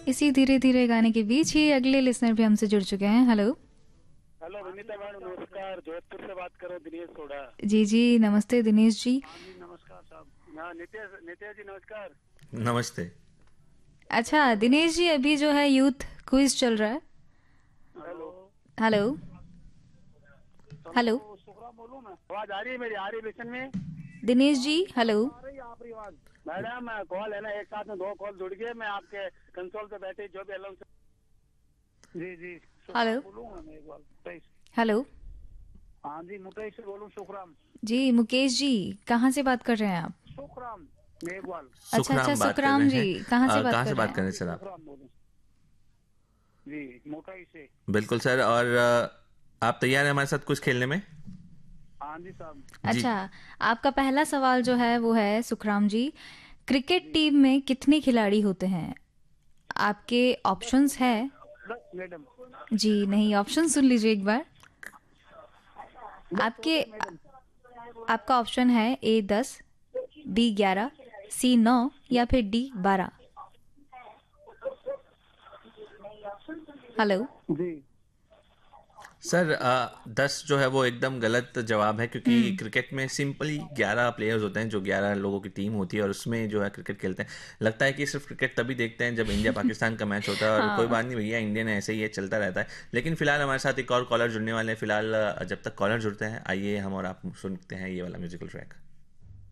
इसी धीरे धीरे गाने के बीच ही अगले लिसनर भी हमसे जुड़ चुके हैं। हेलो। हेलो विनीता मैडम, नमस्कार। जोधपुर से बात करो, दिनेश सोडा। जी जी, नमस्ते दिनेश जी। हाँ जी, नमस्कार साहब। हाँ, नित्या नित्या जी नमस्कार। नमस्ते। अच्छा दिनेश जी, अभी जो है यूथ क्विज चल रहा है। हेलो। हेलो। हेलो सुखराम बोलूं मैं? आवाज आ रही है मेरी? आ रही है मिशन में? दिनेश जी, हेलो। आ रही है आपकी आवाज? मैडम कॉल है ना, एक साथ में दो कॉल जुड़ गए। मैं आपके कंसोल पे बैठे जो भी अलाउंस। जी जी, हेलो। सुखराम बोलूं मैं एक बार? मुकेश। हेलो। हाँ जी, मुकेश से बोलूं? सुखराम। जी मुकेश जी, कहाँ से बात कर रहे हैं आप? सुखराम मेघवाल। अच्छा अच्छा, सुखराम बात कर रहे सुखराम जी हैं। कहाँ से बात कहाँ से कर रहे बात हैं? कर रहे हाँ हैं जी, सर आप? सुखराम बोलूं? जी, मोटाई से। बिल्कुल सर। और आप तैयार हैं हमारे साथ कुछ खेलने में? हाँ जी साहब। जी। अच्छा, आपका पहला सवाल जो है वो है सुखराम जी, क्रिकेट जी, टीम में कितने खिलाड़ी होते हैं? आपके 10 ऑप्शंस है। 10 मैडम। जी नहीं, ऑप्शन सुन लीजिए एक बार। 10 आपके होते हैं मैडम। आपका ऑप्शन है ए 10, बी 11, सी 9 या फिर डी 12। हेलो। जी। सर 10 जो है वो एकदम गलत जवाब है, क्योंकि हम्म। क्रिकेट में सिंपली 11 प्लेयर्स होते हैं, जो 11 लोगों की टीम होती है और उसमें जो है क्रिकेट खेलते हैं। लगता है कि सिर्फ क्रिकेट तभी देखते हैं जब इंडिया पाकिस्तान का मैच होता है, और कोई हाँ। बात नहीं भैया, इंडियन है, ऐसे ही है, चलता रहता है। लेकिन फिलहाल हमारे साथ एक और कॉलर जुड़ने वाले हैं। फिलहाल जब तक कॉलर जुड़ते हैं, आइए हम और आप सुनते हैं ये वाला म्यूजिकल ट्रैक।